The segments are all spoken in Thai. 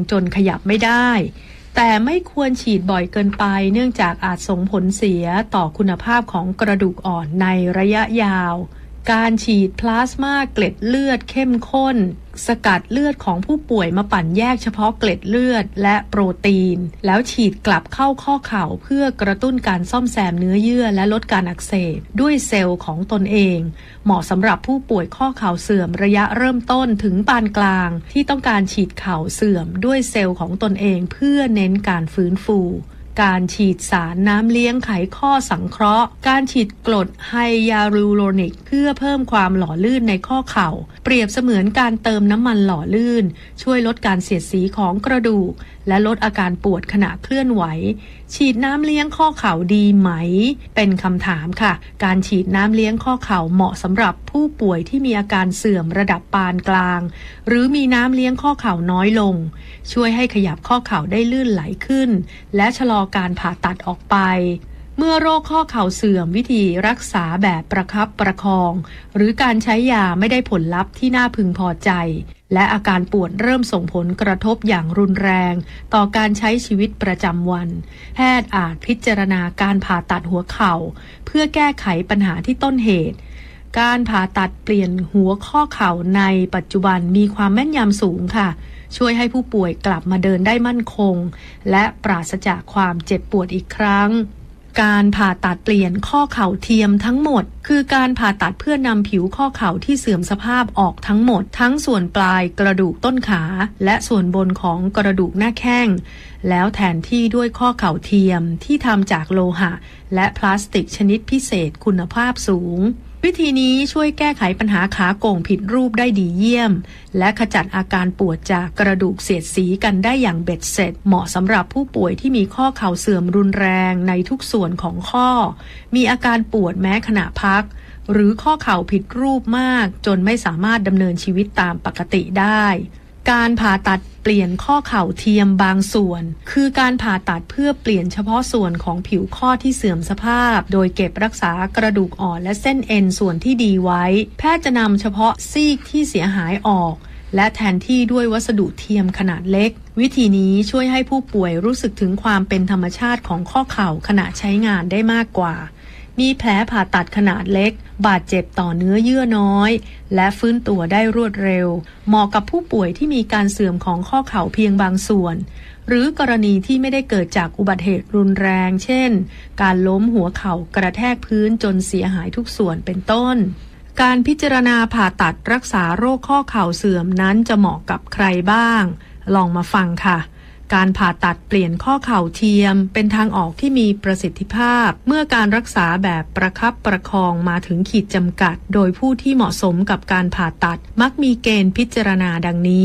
จนขยับไม่ได้แต่ไม่ควรฉีดบ่อยเกินไปเนื่องจากอาจส่งผลเสียต่อคุณภาพของกระดูกอ่อนในระยะยาวการฉีดพลาสมาเกล็ดเลือดเข้มข้นสกัดเลือดของผู้ป่วยมาปั่นแยกเฉพาะเกล็ดเลือดและโปรตีนแล้วฉีดกลับเข้าข้อเข่าเพื่อกระตุ้นการซ่อมแซมเนื้อเยื่อและลดการอักเสบด้วยเซลล์ของตนเองเหมาะสำหรับผู้ป่วยข้อเข่าเสื่อมระยะเริ่มต้นถึงปานกลางที่ต้องการฉีดเข่าเสื่อมด้วยเซลล์ของตนเองเพื่อเน้นการฟื้นฟูการฉีดสารน้ำเลี้ยงไขข้อสังเคราะห์การฉีดกรดไฮยาลูโรนิกเพื่อเพิ่มความหล่อลื่นในข้อเข่าเปรียบเสมือนการเติมน้ำมันหล่อลื่นช่วยลดการเสียดสีของกระดูกและลดอาการปวดขณะเคลื่อนไหวฉีดน้ำเลี้ยงข้อเข่าดีไหมเป็นคำถามค่ะการฉีดน้ำเลี้ยงข้อเข่าเหมาะสำหรับผู้ป่วยที่มีอาการเสื่อมระดับปานกลางหรือมีน้ำเลี้ยงข้อเข่าน้อยลงช่วยให้ขยับข้อเข่าได้ลื่นไหลขึ้นและชะลอการผ่าตัดออกไปเมื่อโรคข้อเข่าเสื่อมวิธีรักษาแบบประคับประคองหรือการใช้ยาไม่ได้ผลลัพธ์ที่น่าพึงพอใจและอาการปวดเริ่มส่งผลกระทบอย่างรุนแรงต่อการใช้ชีวิตประจำวันแพทย์อาจพิจารณาการผ่าตัดหัวเข่าเพื่อแก้ไขปัญหาที่ต้นเหตุการผ่าตัดเปลี่ยนหัวข้อเข่าในปัจจุบันมีความแม่นยำสูงค่ะช่วยให้ผู้ป่วยกลับมาเดินได้มั่นคงและปราศจากความเจ็บปวดอีกครั้งการผ่าตัดเปลี่ยนข้อเข่าเทียมทั้งหมดคือการผ่าตัดเพื่อนำผิวข้อเข่าที่เสื่อมสภาพออกทั้งหมดทั้งส่วนปลายกระดูกต้นขาและส่วนบนของกระดูกหน้าแข้งแล้วแทนที่ด้วยข้อเข่าเทียมที่ทำจากโลหะและพลาสติกชนิดพิเศษคุณภาพสูงวิธีนี้ช่วยแก้ไขปัญหาขาโก่งผิดรูปได้ดีเยี่ยมและขจัดอาการปวดจากกระดูกเสียดสีกันได้อย่างเบ็ดเสร็จเหมาะสำหรับผู้ป่วยที่มีข้อเข่าเสื่อมรุนแรงในทุกส่วนของข้อมีอาการปวดแม้ขณะพักหรือข้อเข่าผิดรูปมากจนไม่สามารถดำเนินชีวิตตามปกติได้การผ่าตัดเปลี่ยนข้อเข่าเทียมบางส่วนคือการผ่าตัดเพื่อเปลี่ยนเฉพาะส่วนของผิวข้อที่เสื่อมสภาพโดยเก็บรักษากระดูกอ่อนและเส้นเอ็นส่วนที่ดีไว้แพทย์จะนำเฉพาะซีกที่เสียหายออกและแทนที่ด้วยวัสดุเทียมขนาดเล็กวิธีนี้ช่วยให้ผู้ป่วยรู้สึกถึงความเป็นธรรมชาติของข้อเข่าขณะใช้งานได้มากกว่ามีแผลผ่าตัดขนาดเล็กบาดเจ็บต่อเนื้อเยื่อน้อยและฟื้นตัวได้รวดเร็วเหมาะกับผู้ป่วยที่มีการเสื่อมของข้อเข่าเพียงบางส่วนหรือกรณีที่ไม่ได้เกิดจากอุบัติเหตุรุนแรงเช่นการล้มหัวเข่ากระแทกพื้นจนเสียหายทุกส่วนเป็นต้นการพิจารณาผ่าตัดรักษาโรคข้อเข่าเสื่อมนั้นจะเหมาะกับใครบ้างลองมาฟังค่ะการผ่าตัดเปลี่ยนข้อเข่าเทียมเป็นทางออกที่มีประสิทธิภาพเมื่อการรักษาแบบประคับประคองมาถึงขีดจำกัดโดยผู้ที่เหมาะสมกับการผ่าตัดมักมีเกณฑ์พิจารณาดังนี้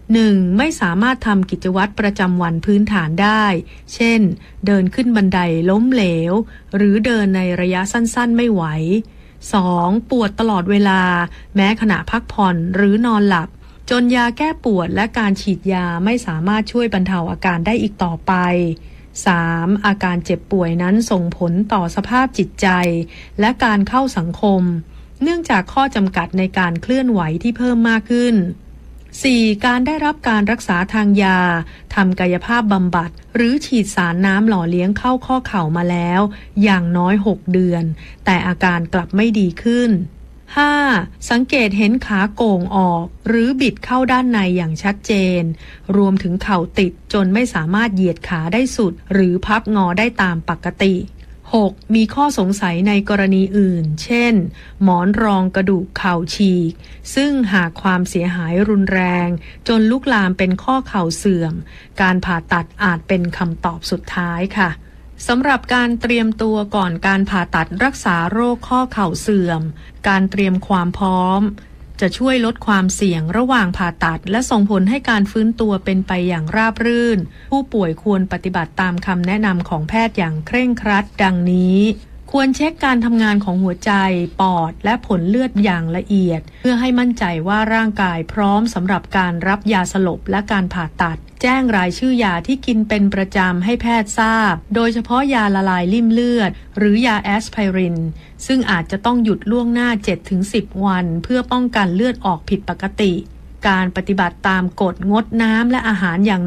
1. ไม่สามารถทำกิจวัตรประจำวันพื้นฐานได้เช่นเดินขึ้นบันไดล้มเหลวหรือเดินในระยะสั้นๆไม่ไหว 2. ปวดตลอดเวลาแม้ขณะพักผ่อนหรือนอนหลับจนยาแก้ปวดและการฉีดยาไม่สามารถช่วยบรรเทาอาการได้อีกต่อไป 3. อาการเจ็บป่วยนั้นส่งผลต่อสภาพจิตใจและการเข้าสังคมเนื่องจากข้อจำกัดในการเคลื่อนไหวที่เพิ่มมากขึ้น 4. การได้รับการรักษาทางยาทำกายภาพบำบัดหรือฉีดสารน้ำหล่อเลี้ยงเข้าข้อเข่ามาแล้วอย่างน้อย6 เดือนแต่อาการกลับไม่ดีขึ้น 5. สังเกตเห็นขาโก่งออกหรือบิดเข้าด้านในอย่างชัดเจนรวมถึงเข่าติดจนไม่สามารถเหยียดขาได้สุดหรือพับงอได้ตามปกติ 6. มีข้อสงสัยในกรณีอื่นเช่นหมอนรองกระดูกเข่าฉีกซึ่งหากความเสียหายรุนแรงจนลุกลามเป็นข้อเข่าเสื่อมการผ่าตัดอาจเป็นคำตอบสุดท้ายค่ะสำหรับการเตรียมตัวก่อนการผ่าตัดรักษาโรคข้อเข่าเสื่อมการเตรียมความพร้อมจะช่วยลดความเสี่ยงระหว่างผ่าตัดและส่งผลให้การฟื้นตัวเป็นไปอย่างราบรื่นผู้ป่วยควรปฏิบัติตามคำแนะนำของแพทย์อย่างเคร่งครัดดังนี้ควรเช็คการทำงานของหัวใจปอดและผลเลือดอย่างละเอียดเพื่อให้มั่นใจว่าร่างกายพร้อมสำหรับการรับยาสลบและการผ่าตัดแจ้งรายชื่อยาที่กินเป็นประจำให้แพทย์ทราบโดยเฉพาะยาละลายลิ่มเลือดหรือยาแอสไพรินซึ่งอาจจะต้องหยุดล่วงหน้า 7-10 วันเพื่อป้องกันเลือดออกผิดปกติการปฏิบัติตามกฎงดน้ำและอาหารอย่าง